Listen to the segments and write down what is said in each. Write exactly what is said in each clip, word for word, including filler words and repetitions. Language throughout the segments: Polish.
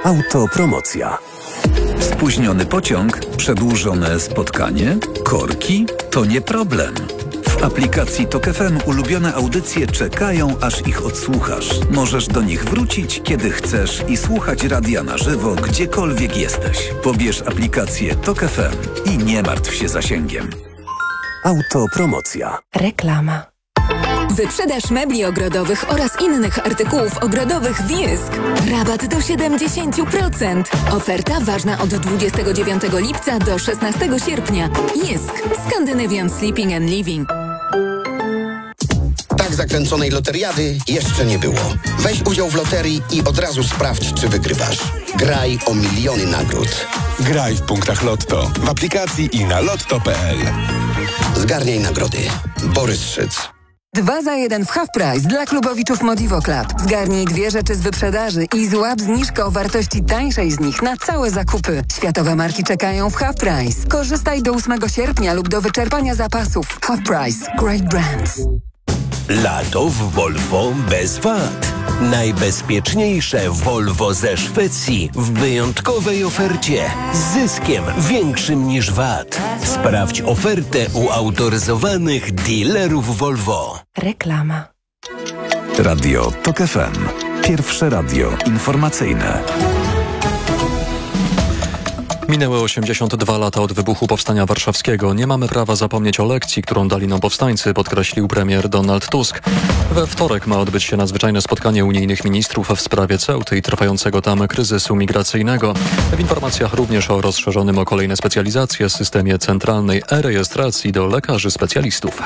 Autopromocja. Spóźniony pociąg? Przedłużone spotkanie? Korki? To nie problem. W aplikacji Tok F M ulubione audycje czekają, aż ich odsłuchasz. Możesz do nich wrócić, kiedy chcesz i słuchać radia na żywo, gdziekolwiek jesteś. Pobierz aplikację Tok F M i nie martw się zasięgiem. Autopromocja. Reklama. Wyprzedaż mebli ogrodowych oraz innych artykułów ogrodowych w Jysk. Rabat do siedemdziesiąt procent. Oferta ważna od dwudziestego dziewiątego lipca do szesnastego sierpnia. Jysk. Scandinavian Sleeping and Living. Tak zakręconej loteriady jeszcze nie było. Weź udział w loterii i od razu sprawdź, czy wygrywasz. Graj o miliony nagród. Graj w punktach Lotto, w aplikacji i na lotto kropka p l. Zgarniaj nagrody. Borys Szyc. Dwa za jeden w Half Price dla klubowiczów Modivo Club. Zgarnij dwie rzeczy z wyprzedaży i złap zniżkę o wartości tańszej z nich na całe zakupy. Światowe marki czekają w Half Price. Korzystaj do ósmego sierpnia lub do wyczerpania zapasów. Half Price. Great brands. Lato w Volvo bez wad. Najbezpieczniejsze Volvo ze Szwecji w wyjątkowej ofercie z zyskiem większym niż V A T. Sprawdź ofertę u autoryzowanych dealerów Volvo. Reklama. Radio Tok F M. Pierwsze radio informacyjne. Minęły osiemdziesiąt dwa lata od wybuchu Powstania Warszawskiego. Nie mamy prawa zapomnieć o lekcji, którą dali nam powstańcy, podkreślił premier Donald Tusk. We wtorek ma odbyć się nadzwyczajne spotkanie unijnych ministrów w sprawie Ceuty i trwającego tam kryzysu migracyjnego. W informacjach również o rozszerzonym o kolejne specjalizacje systemie centralnej e-rejestracji do lekarzy specjalistów.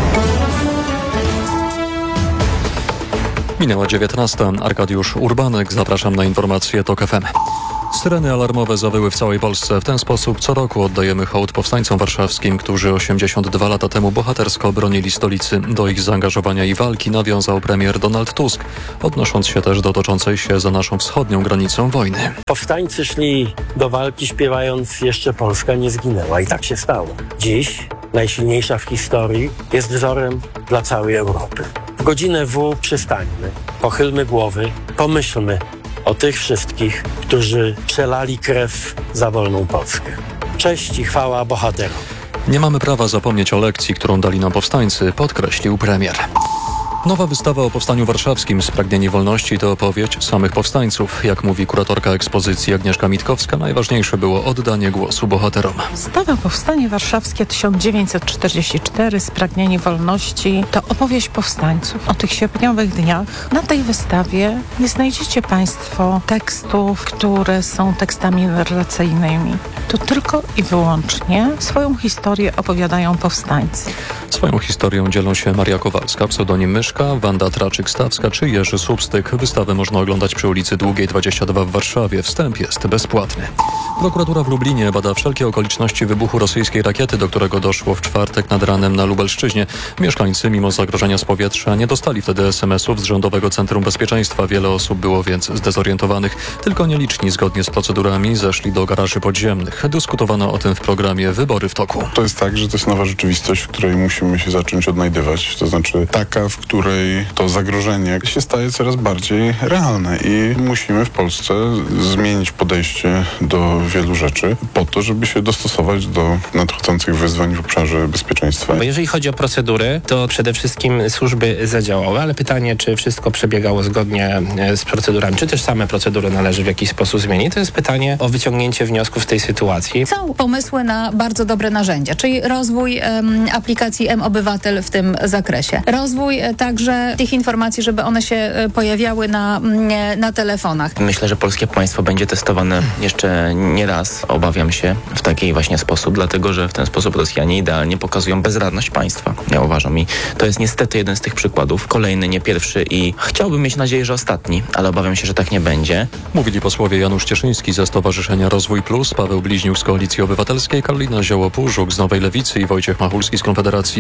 Minęła dziewiętnasta. Arkadiusz Urbanek. Zapraszam na informacje Tok F M. Syreny alarmowe zawyły w całej Polsce. W ten sposób co roku oddajemy hołd powstańcom warszawskim, którzy osiemdziesiąt dwa lata temu bohatersko bronili stolicy. Do ich zaangażowania i walki nawiązał premier Donald Tusk, odnosząc się też do toczącej się za naszą wschodnią granicą wojny. Powstańcy szli do walki śpiewając "Jeszcze Polska nie zginęła" i tak się stało. Dziś najsilniejsza w historii jest wzorem dla całej Europy. W godzinę W przystańmy, pochylmy głowy, pomyślmy o tych wszystkich, którzy przelali krew za wolną Polskę. Cześć i chwała bohaterom. Nie mamy prawa zapomnieć o lekcji, którą dali nam powstańcy, podkreślił premier. Nowa wystawa o Powstaniu Warszawskim Spragnieni Wolności to opowieść samych powstańców. Jak mówi kuratorka ekspozycji Agnieszka Mitkowska, najważniejsze było oddanie głosu bohaterom. Wystawa Powstanie Warszawskie tysiąc dziewięćset czterdziesty czwarty Spragnieni Wolności to opowieść powstańców. O tych sierpniowych dniach na tej wystawie nie znajdziecie Państwo tekstów, które są tekstami narracyjnymi. To tylko i wyłącznie swoją historię opowiadają powstańcy. Swoją historią dzielą się Maria Kowalska, pseudonim Myszka, Wanda Traczyk-Stawska czy Jerzy Substyk. Wystawę można oglądać przy ulicy Długiej dwadzieścia dwa w Warszawie. Wstęp jest bezpłatny. Prokuratura w Lublinie bada wszelkie okoliczności wybuchu rosyjskiej rakiety, do którego doszło w czwartek nad ranem na Lubelszczyźnie. Mieszkańcy, mimo zagrożenia z powietrza, nie dostali wtedy es em esów z Rządowego Centrum Bezpieczeństwa. Wiele osób było więc zdezorientowanych. Tylko nieliczni, zgodnie z procedurami, zeszli do garaży podziemnych. Dyskutowano o tym w programie Wybory w toku. To jest tak, że to jest nowa rzeczywistość, w której musimy się zacząć odnajdywać. To znaczy taka, w której to zagrożenie się staje coraz bardziej realne i musimy w Polsce zmienić podejście do wielu rzeczy po to, żeby się dostosować do nadchodzących wyzwań w obszarze bezpieczeństwa. Bo jeżeli chodzi o procedury, to przede wszystkim służby zadziałały, ale pytanie, czy wszystko przebiegało zgodnie z procedurami, czy też same procedury należy w jakiś sposób zmienić, to jest pytanie o wyciągnięcie wniosków w tej sytuacji. Są pomysły na bardzo dobre narzędzia, czyli rozwój um, aplikacji M-Obywatel w tym zakresie. Rozwój e, także tych informacji, żeby one się e, pojawiały na, e, na telefonach. Myślę, że polskie państwo będzie testowane jeszcze nie raz, obawiam się, w taki właśnie sposób, dlatego że w ten sposób Rosjanie idealnie pokazują bezradność państwa. Ja uważam i to jest niestety jeden z tych przykładów. Kolejny, nie pierwszy i chciałbym mieć nadzieję, że ostatni, ale obawiam się, że tak nie będzie. Mówili posłowie Janusz Cieszyński ze Stowarzyszenia Rozwój Plus, Paweł Bliźniuk z Koalicji Obywatelskiej, Karolina Zioło-Półżuk z Nowej Lewicy i Wojciech Machulski z Konfederacji.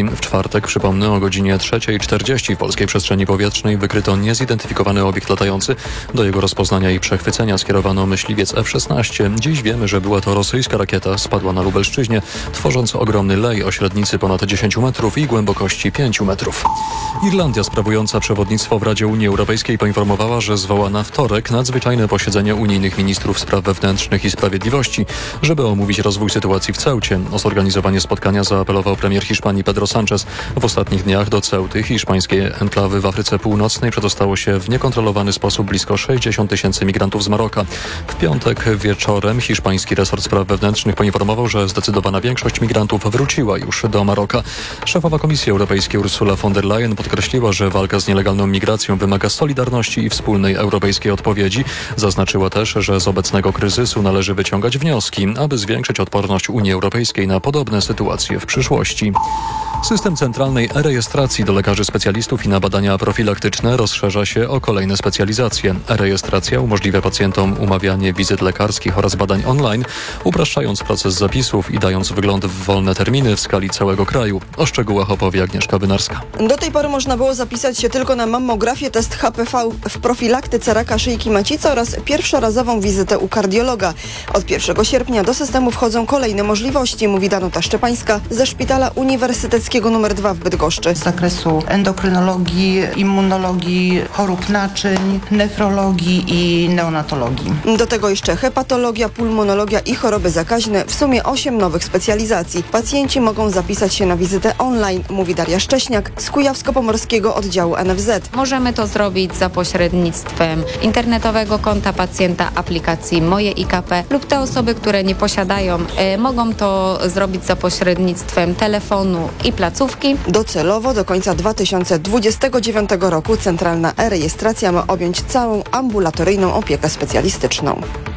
sytuacji. W czwartek, przypomnę, o godzinie trzeciej czterdzieści w polskiej przestrzeni powietrznej wykryto niezidentyfikowany obiekt latający. Do jego rozpoznania i przechwycenia skierowano myśliwiec F szesnaście. Dziś wiemy, że była to rosyjska rakieta. Spadła na Lubelszczyźnie, tworząc ogromny lej o średnicy ponad dziesięć metrów i głębokości pięć metrów. Irlandia, sprawująca przewodnictwo w Radzie Unii Europejskiej, poinformowała, że zwoła na wtorek nadzwyczajne posiedzenie unijnych ministrów spraw wewnętrznych i sprawiedliwości, żeby omówić rozwój sytuacji w Ceucie. O zorganizowanie spotkania zaapelował premier Hiszpanii Pedro Sánchez. W ostatnich dniach do Ceuty, hiszpańskiej enklawy w Afryce Północnej, przedostało się w niekontrolowany sposób blisko sześćdziesiąt tysięcy migrantów z Maroka. W piątek wieczorem hiszpański resort spraw wewnętrznych poinformował, że zdecydowana większość migrantów wróciła już do Maroka. Szefowa Komisji Europejskiej Ursula von der Leyen podkreśliła, że walka z nielegalną migracją wymaga solidarności i wspólnej europejskiej odpowiedzi. Zaznaczyła też, że z obecnego kryzysu należy wyciągać wnioski, aby zwiększyć odporność Unii Europejskiej na podobne sytuacje w przyszłości. System centralnej e-rejestracji do lekarzy specjalistów i na badania profilaktyczne rozszerza się o kolejne specjalizacje. E-rejestracja umożliwia pacjentom umawianie wizyt lekarskich oraz badań online, upraszczając proces zapisów i dając wgląd w wolne terminy w skali całego kraju. O szczegółach opowie Agnieszka Wynarska. Do tej pory można było zapisać się tylko na mammografię, test H P V w profilaktyce raka szyjki macicy oraz pierwszorazową wizytę u kardiologa. Od pierwszego sierpnia do systemu wchodzą kolejne możliwości, mówi Danuta Szczepańska ze Szpitala Uniwersyteckiego numer dwa w Bydgoszczy. Z zakresu endokrynologii, immunologii, chorób naczyń, nefrologii i neonatologii. Do tego jeszcze hepatologia, pulmonologia i choroby zakaźne. W sumie osiem nowych specjalizacji. Pacjenci mogą zapisać się na wizytę online, mówi Daria Szcześniak z Kujawsko-Pomorskiego oddziału N F Z. Możemy to zrobić za pośrednictwem internetowego konta pacjenta, aplikacji Moje I K P lub te osoby, które nie posiadają, y, mogą to zrobić za pośrednictwem telefonu i placówki. Docelowo do końca dwa tysiące dwudziestego dziewiątego roku centralna e-rejestracja ma objąć całą ambulatoryjną opiekę specjalistyczną.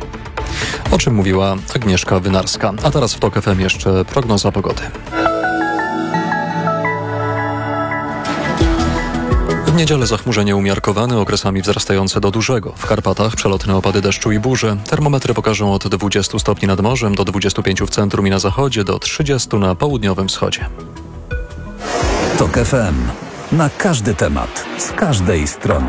O czym mówiła Agnieszka Wynarska. A teraz w TOK F M jeszcze prognoza pogody. W niedzielę zachmurzenie umiarkowane, okresami wzrastające do dużego. W Karpatach przelotne opady deszczu i burze. Termometry pokażą od dwudziestu stopni nad morzem do dwudziestu pięciu w centrum i na zachodzie, do trzydziestu na południowym wschodzie. TOK F M. Na każdy temat, z każdej strony.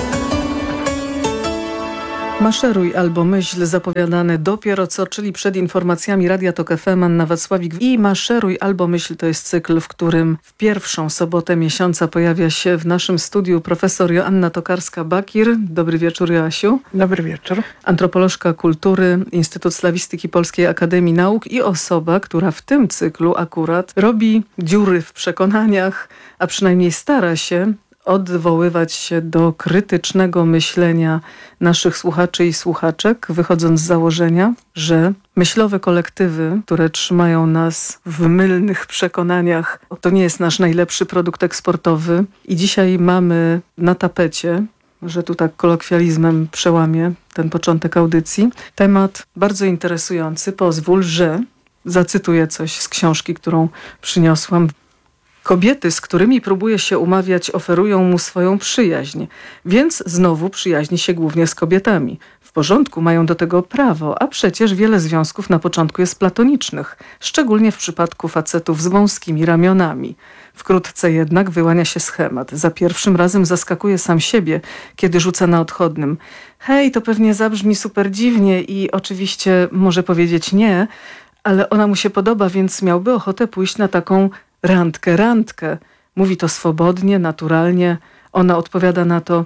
Maszeruj albo myśl zapowiadane dopiero co, czyli przed informacjami Radia Tok F M, Anna Wacławik. I Maszeruj albo myśl to jest cykl, w którym w pierwszą sobotę miesiąca pojawia się w naszym studiu profesor Joanna Tokarska-Bakir. Dobry wieczór, Joasiu. Dobry wieczór. Antropolożka kultury, Instytut Slawistyki Polskiej Akademii Nauk i osoba, która w tym cyklu akurat robi dziury w przekonaniach, a przynajmniej stara się odwoływać się do krytycznego myślenia naszych słuchaczy i słuchaczek, wychodząc z założenia, że myślowe kolektywy, które trzymają nas w mylnych przekonaniach, to nie jest nasz najlepszy produkt eksportowy. I dzisiaj mamy na tapecie, że tu tak kolokwializmem przełamię ten początek audycji, temat bardzo interesujący. Pozwól, że zacytuję coś z książki, którą przyniosłam. Kobiety, z którymi próbuje się umawiać, oferują mu swoją przyjaźń, więc znowu przyjaźni się głównie z kobietami. W porządku, mają do tego prawo, a przecież wiele związków na początku jest platonicznych, szczególnie w przypadku facetów z wąskimi ramionami. Wkrótce jednak wyłania się schemat. Za pierwszym razem zaskakuje sam siebie, kiedy rzuca na odchodnym: hej, to pewnie zabrzmi super dziwnie i oczywiście może powiedzieć nie, ale ona mu się podoba, więc miałby ochotę pójść na taką randkę, randkę. Mówi to swobodnie, naturalnie. Ona odpowiada na to: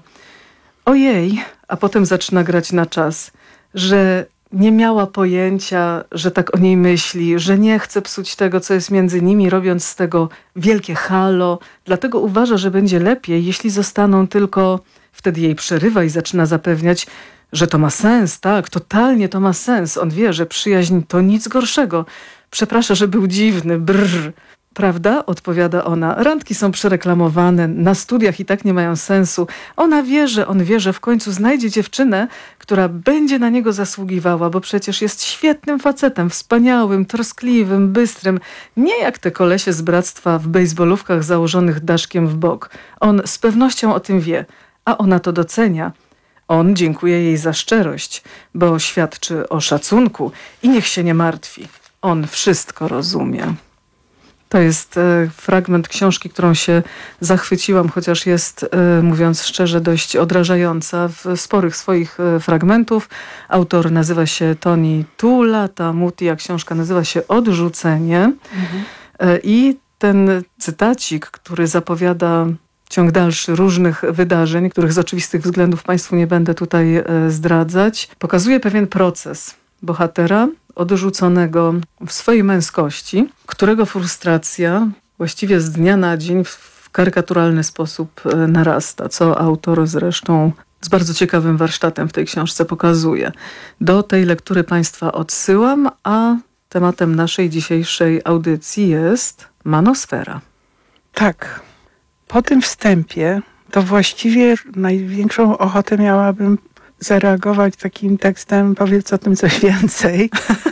ojej, a potem zaczyna grać na czas, że nie miała pojęcia, że tak o niej myśli, że nie chce psuć tego, co jest między nimi, robiąc z tego wielkie halo. Dlatego uważa, że będzie lepiej, jeśli zostaną tylko... Wtedy jej przerywa i zaczyna zapewniać, że to ma sens, tak, totalnie to ma sens. On wie, że przyjaźń to nic gorszego. Przeprasza, że był dziwny, brrr. Prawda? Odpowiada ona. Randki są przereklamowane, na studiach i tak nie mają sensu. Ona wie, że on wie, że w końcu znajdzie dziewczynę, która będzie na niego zasługiwała, bo przecież jest świetnym facetem, wspaniałym, troskliwym, bystrym. Nie jak te kolesie z bractwa w bejsbolówkach założonych daszkiem w bok. On z pewnością o tym wie, a ona to docenia. On dziękuje jej za szczerość, bo świadczy o szacunku i niech się nie martwi. On wszystko rozumie. To jest e, fragment książki, którą się zachwyciłam, chociaż jest, e, mówiąc szczerze, dość odrażająca w sporych swoich e, fragmentów. Autor nazywa się Tony Tula, ta Muti, a książka nazywa się Odrzucenie. Mhm. E, I ten cytacik, który zapowiada ciąg dalszy różnych wydarzeń, których z oczywistych względów Państwu nie będę tutaj e, zdradzać, pokazuje pewien proces bohatera odrzuconego w swojej męskości, którego frustracja właściwie z dnia na dzień w karykaturalny sposób narasta, co autor zresztą z bardzo ciekawym warsztatem w tej książce pokazuje. Do tej lektury Państwa odsyłam, a tematem naszej dzisiejszej audycji jest manosfera. Tak. Po tym wstępie to właściwie największą ochotę miałabym zareagować takim tekstem, powiedz o tym coś więcej.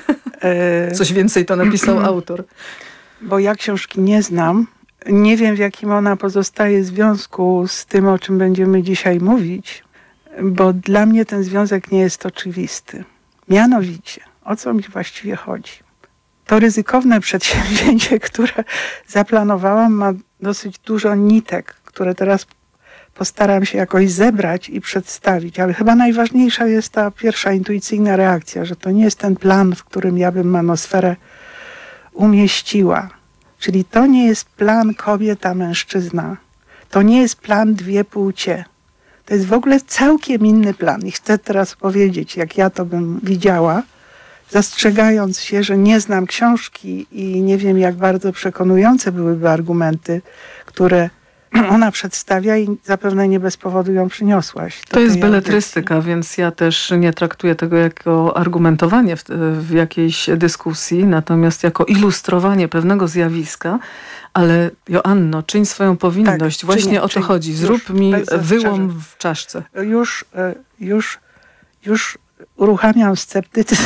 Coś więcej to napisał autor. Bo ja książki nie znam. Nie wiem, w jakim ona pozostaje związku z tym, o czym będziemy dzisiaj mówić, bo dla mnie ten związek nie jest oczywisty. Mianowicie, o co mi właściwie chodzi? To ryzykowne przedsięwzięcie, które zaplanowałam, ma dosyć dużo nitek, które teraz postaram się jakoś zebrać i przedstawić, ale chyba najważniejsza jest ta pierwsza intuicyjna reakcja, że to nie jest ten plan, w którym ja bym manosferę umieściła. Czyli to nie jest plan kobieta-mężczyzna. To nie jest plan dwie płcie. To jest w ogóle całkiem inny plan. I chcę teraz powiedzieć, jak ja to bym widziała, zastrzegając się, że nie znam książki i nie wiem, jak bardzo przekonujące byłyby argumenty, które ona przedstawia i zapewne nie bez powodu ją przyniosłaś. To jest beletrystyka, więc ja też nie traktuję tego jako argumentowanie w, w jakiejś dyskusji, natomiast jako ilustrowanie pewnego zjawiska. Ale Joanno, czyń swoją powinność. Tak, Właśnie czynię, o to czynię. chodzi. Zrób już, mi wyłom w czaszce. Już, już, już uruchamiam sceptycyzm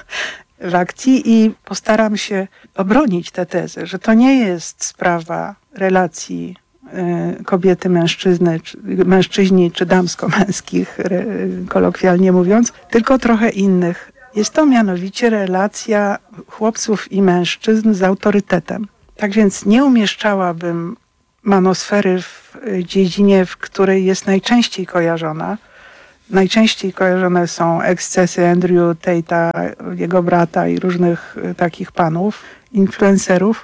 w akcji i postaram się obronić tę tezę, że to nie jest sprawa relacji kobiety, mężczyzny, czy, mężczyźni czy damsko-męskich, kolokwialnie mówiąc, tylko trochę innych. Jest to mianowicie relacja chłopców i mężczyzn z autorytetem. Tak więc nie umieszczałabym manosfery w dziedzinie, w której jest najczęściej kojarzona. Najczęściej kojarzone są ekscesy Andrew Tate'a, jego brata i różnych takich panów, influencerów,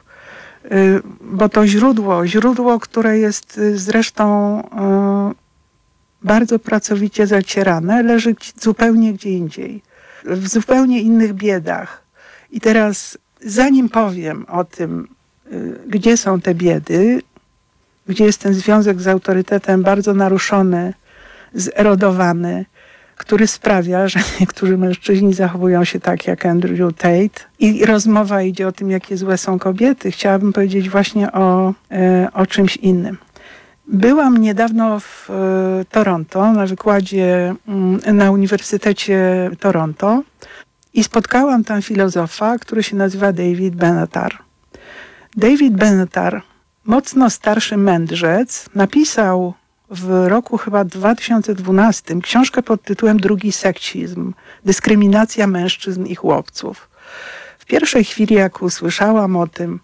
bo to źródło, źródło, które jest zresztą bardzo pracowicie zacierane, leży zupełnie gdzie indziej, w zupełnie innych biedach. I teraz, zanim powiem o tym, gdzie są te biedy, gdzie jest ten związek z autorytetem bardzo naruszony, zerodowany, który sprawia, że niektórzy mężczyźni zachowują się tak jak Andrew Tate i rozmowa idzie o tym, jakie złe są kobiety. Chciałabym powiedzieć właśnie o, o czymś innym. Byłam niedawno w Toronto na wykładzie na Uniwersytecie Toronto i spotkałam tam filozofa, który się nazywa David Benatar. David Benatar, mocno starszy mędrzec, napisał w roku chyba dwa tysiące dwunastym książkę pod tytułem Drugi seksizm. Dyskryminacja mężczyzn i chłopców. W pierwszej chwili, jak usłyszałam o tym,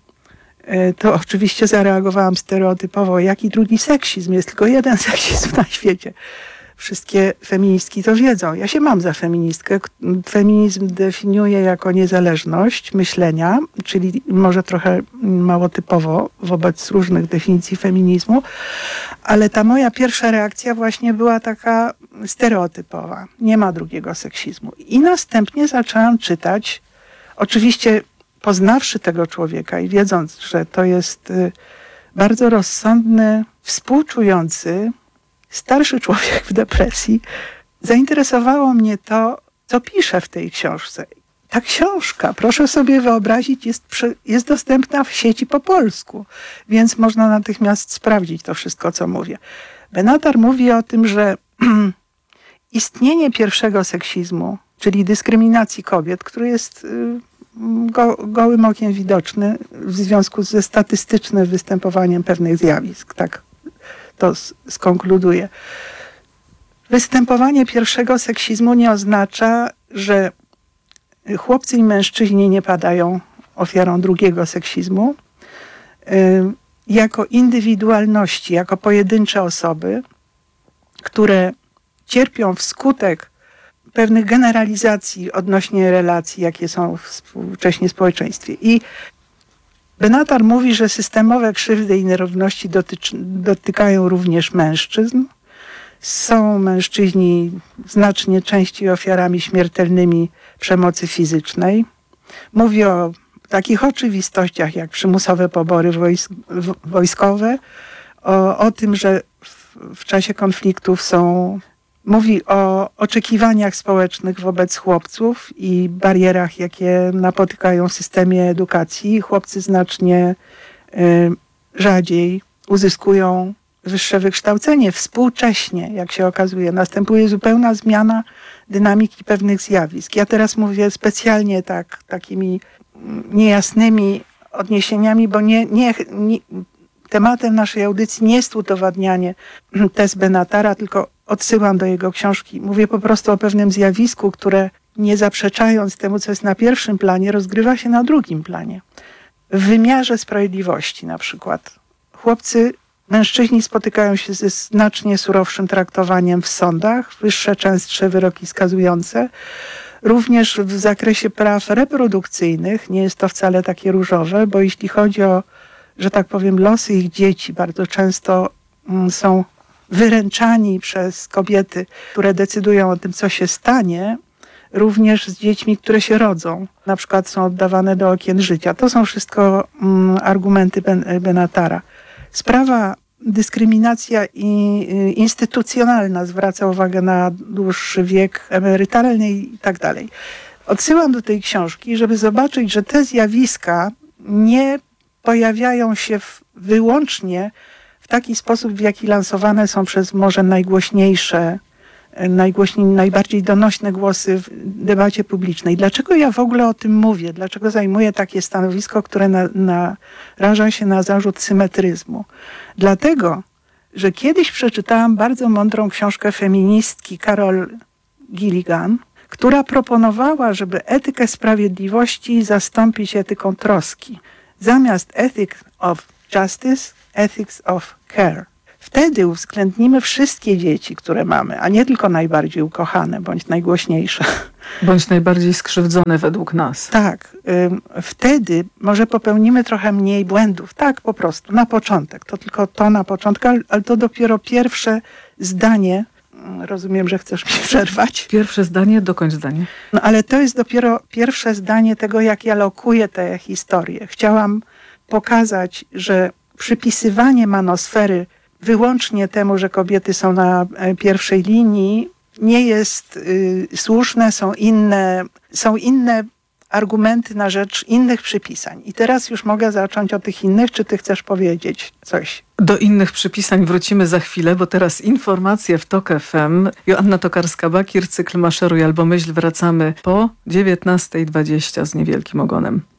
to oczywiście zareagowałam stereotypowo, jaki drugi seksizm? Jest tylko jeden seksizm na świecie. Wszystkie feministki to wiedzą. Ja się mam za feministkę. Feminizm definiuje jako niezależność myślenia, czyli może trochę mało typowo wobec różnych definicji feminizmu, ale ta moja pierwsza reakcja właśnie była taka stereotypowa. Nie ma drugiego seksizmu. I następnie zaczęłam czytać, oczywiście poznawszy tego człowieka i wiedząc, że to jest bardzo rozsądny, współczujący, starszy człowiek w depresji, zainteresowało mnie to, co pisze w tej książce. Ta książka, proszę sobie wyobrazić, jest, przy, jest dostępna w sieci po polsku, więc można natychmiast sprawdzić to wszystko, co mówię. Benatar mówi o tym, że istnienie pierwszego seksizmu, czyli dyskryminacji kobiet, który jest go, gołym okiem widoczny w związku ze statystycznym występowaniem pewnych zjawisk, tak to skonkluduje. Występowanie pierwszego seksizmu nie oznacza, że chłopcy i mężczyźni nie padają ofiarą drugiego seksizmu. jako indywidualności, jako pojedyncze osoby, które cierpią wskutek pewnych generalizacji odnośnie relacji, jakie są współcześnie w społeczeństwie. I Benatar mówi, że systemowe krzywdy i nierówności dotyczy, dotykają również mężczyzn. Są mężczyźni znacznie częściej ofiarami śmiertelnymi przemocy fizycznej. Mówi o takich oczywistościach jak przymusowe pobory wojsk, wojskowe, o, o tym, że w, w czasie konfliktów są... Mówi o oczekiwaniach społecznych wobec chłopców i barierach, jakie napotykają w systemie edukacji. Chłopcy znacznie y, rzadziej uzyskują wyższe wykształcenie. Współcześnie, jak się okazuje, następuje zupełna zmiana dynamiki pewnych zjawisk. Ja teraz mówię specjalnie tak, takimi niejasnymi odniesieniami, bo nie, nie, nie, tematem naszej audycji nie jest udowadnianie tez Benatara, tylko odsyłam do jego książki. Mówię po prostu o pewnym zjawisku, które nie zaprzeczając temu, co jest na pierwszym planie, rozgrywa się na drugim planie. W wymiarze sprawiedliwości na przykład. Chłopcy, mężczyźni spotykają się ze znacznie surowszym traktowaniem w sądach, wyższe, częstsze wyroki skazujące. Również w zakresie praw reprodukcyjnych nie jest to wcale takie różowe, bo jeśli chodzi o, że tak powiem, losy ich dzieci, bardzo często mm, są wyręczani przez kobiety, które decydują o tym, co się stanie, również z dziećmi, które się rodzą. Na przykład są oddawane do okien życia. To są wszystko mm, argumenty ben, Benatara. Sprawa dyskryminacja i, y, instytucjonalna zwraca uwagę na dłuższy wiek emerytalny i tak dalej. Odsyłam do tej książki, żeby zobaczyć, że te zjawiska nie pojawiają się w, wyłącznie w taki sposób, w jaki lansowane są przez może najgłośniejsze, najgłośniej, najbardziej donośne głosy w debacie publicznej. Dlaczego ja w ogóle o tym mówię? Dlaczego zajmuję takie stanowisko, które na, naraża się na zarzut symetryzmu? Dlatego, że kiedyś przeczytałam bardzo mądrą książkę feministki Carol Gilligan, która proponowała, żeby etykę sprawiedliwości zastąpić etyką troski. Zamiast ethics of justice, ethics of care. Wtedy uwzględnimy wszystkie dzieci, które mamy, a nie tylko najbardziej ukochane, bądź najgłośniejsze. Bądź najbardziej skrzywdzone według nas. Tak. Y, wtedy może popełnimy trochę mniej błędów. Tak, po prostu, na początek. To tylko to na początek, ale, ale to dopiero pierwsze zdanie. Rozumiem, że chcesz mi przerwać. Pierwsze zdanie, dokończ zdanie. No ale to jest dopiero pierwsze zdanie tego, jak ja lokuję tę historię. Chciałam pokazać, że przypisywanie manosfery wyłącznie temu, że kobiety są na pierwszej linii, nie jest y, słuszne, są inne, są inne argumenty na rzecz innych przypisań. I teraz już mogę zacząć od tych innych, czy ty chcesz powiedzieć coś? Do innych przypisań wrócimy za chwilę, bo teraz informacje w TOK F M. Joanna Tokarska-Bakir, cykl Maszeruj albo myśl. Wracamy po dziewiętnasta dwadzieścia z niewielkim ogonem.